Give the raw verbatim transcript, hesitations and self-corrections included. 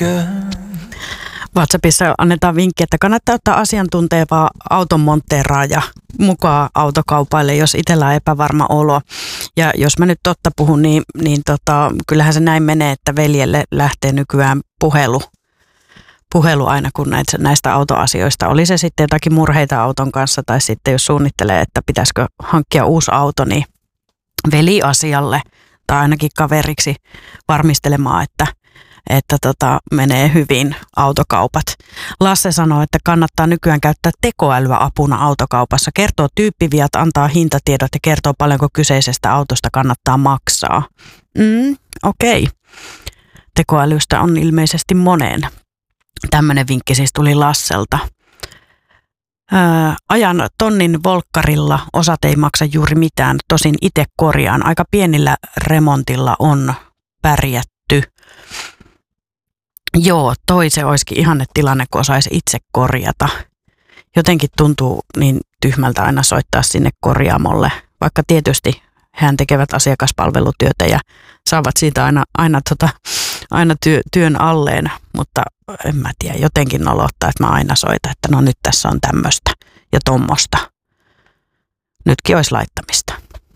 WhatsAppissa annetaan vinkki, että kannattaa ottaa asiantuntevaa auton montteeraaja mukaan autokaupaille, jos itsellä on epävarma olo. Ja jos mä nyt totta puhun, niin, niin tota, kyllähän se näin menee, että veljelle lähtee nykyään puhelu. Puhelu aina kun näitä, näistä autoasioista. Oli se sitten jotakin murheita auton kanssa tai sitten jos suunnittelee, että pitäisikö hankkia uusi auto, niin veli asialle tai ainakin kaveriksi varmistelemaan, että että tota, menee hyvin autokaupat. Lasse sanoo, että kannattaa nykyään käyttää tekoälyä apuna autokaupassa. Kertoo tyyppiviat, antaa hintatiedot ja kertoo paljonko kyseisestä autosta kannattaa maksaa. Mm, okei. Okay. Tekoälystä on ilmeisesti moneen. Tämmöinen vinkki siis tuli Lasselta. Ää, ajan tonnin volkkarilla, osat ei maksa juuri mitään, tosin itse korjaan. Aika pienillä remontilla on pärjätty. Joo, toi se olisikin ihanne tilanne, kun osaisi itse korjata. Jotenkin tuntuu niin tyhmältä aina soittaa sinne korjaamolle, vaikka tietysti hän tekevät asiakaspalvelutyötä ja saavat siitä aina, aina, tota, aina työ, työn alleen, mutta en mä tiedä, jotenkin nolottaa, että mä aina soitan, että no nyt tässä on tämmöistä ja tommosta. Nytkin olisi laittamista.